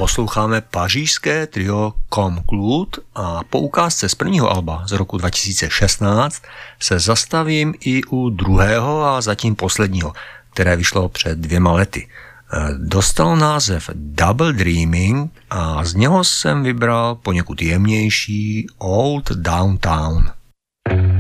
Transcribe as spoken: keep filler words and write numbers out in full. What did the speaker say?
Posloucháme pařížské trio Comme Claude a po ukázce z prvního alba z roku dva tisíce šestnáct se zastavím i u druhého a zatím posledního, které vyšlo před dvěma lety. Dostal název Double Dreaming a z něho jsem vybral poněkud jemnější Old Downtown.